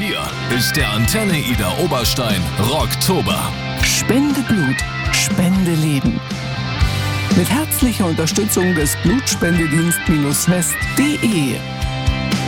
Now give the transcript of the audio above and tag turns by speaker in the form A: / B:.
A: Hier ist der Antenne Ida Oberstein Rocktober.
B: Spende Blut, spende Leben. Mit herzlicher Unterstützung des Blutspendedienst-west.de